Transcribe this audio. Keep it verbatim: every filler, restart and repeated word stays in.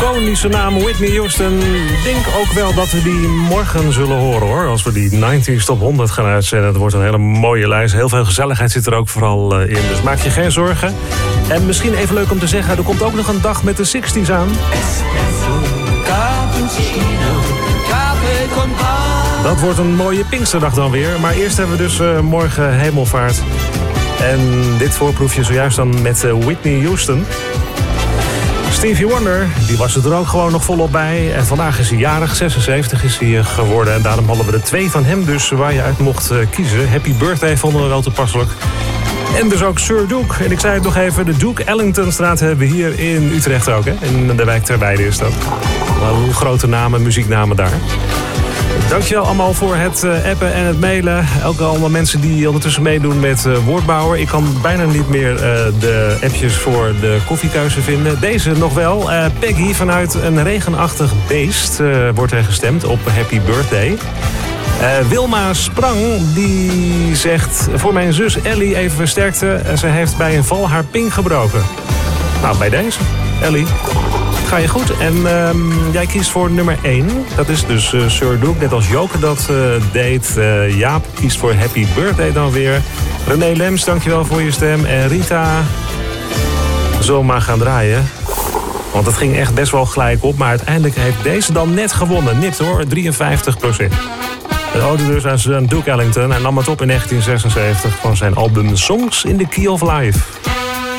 iconische naam Whitney Houston. Ik denk ook wel dat we die morgen zullen horen, hoor. Als we die negentig Top honderd gaan uitzenden. Het wordt een hele mooie lijst. Heel veel gezelligheid zit er ook vooral in. Dus maak je geen zorgen. En misschien even leuk om te zeggen, er komt ook nog een dag met de zestig's aan. Dat wordt een mooie Pinksterdag dan weer. Maar eerst hebben we dus uh, morgen hemelvaart. En dit voorproefje zojuist dan met uh, Whitney Houston. Stevie Wonder, die was er ook gewoon nog volop bij. En vandaag is hij jarig, zesenzeventig is hij geworden. En daarom hadden we er twee van hem dus waar je uit mocht uh, kiezen. Happy Birthday vonden we wel toepasselijk. En dus ook Sir Duke. En ik zei het nog even, de Duke Ellingtonstraat hebben we hier in Utrecht ook. Hè? In de wijk Terweide is dat. Wel grote namen, muzieknamen daar. Dankjewel allemaal voor het uh, appen en het mailen. Ook allemaal mensen die ondertussen meedoen met uh, Woordbouwer. Ik kan bijna niet meer uh, de appjes voor de koffiekeuze vinden. Deze nog wel. Uh, Peggy vanuit een regenachtig beest uh, wordt er gestemd op Happy Birthday. Uh, Wilma Sprang die zegt voor mijn zus Ellie even versterkte. Uh, ze heeft bij een val haar pink gebroken. Nou, bij deze. Ellie. Ga je goed. En um, jij kiest voor nummer één. Dat is dus uh, Sir Duke, net als Joke dat uh, deed. Uh, Jaap kiest voor Happy Birthday dan weer. René Lems, dankjewel voor je stem. En Rita, zo maar gaan draaien. Want het ging echt best wel gelijk op. Maar uiteindelijk heeft deze dan net gewonnen. Niks hoor, drieënvijftig procent. De ode dus aan Duke Ellington. En nam het op in negentien zesenzeventig van zijn album Songs in the Key of Life.